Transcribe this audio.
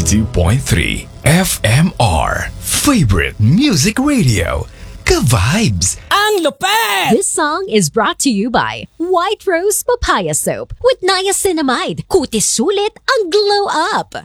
92.3 FMR. Favorite Music Radio. Ka-vibes! Ang lupet! This song is brought to you by White Rose Papaya Soap with niacinamide. Kutis sulit ang glow up.